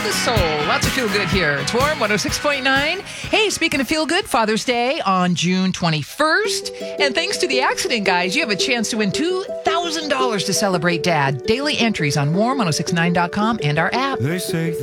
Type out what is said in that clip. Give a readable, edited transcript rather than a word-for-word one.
the soul. Lots of feel good here. It's Warm 106.9. Hey, speaking of feel good, Father's Day on June 21st. And thanks to the accident, guys, you have a chance to win $2,000 to celebrate Dad. Daily entries on warm1069.com and our app. They say